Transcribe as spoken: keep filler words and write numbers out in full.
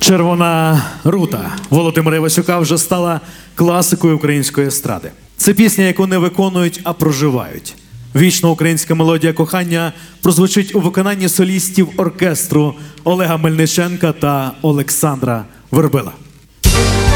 Червона рута Володимира Івасюка вже стала класикою української естради. Це пісня, яку не виконують, а проживають. Вічно українська мелодія кохання прозвучить у виконанні солістів оркестру Олега Мельниченка та Олександра Вербила.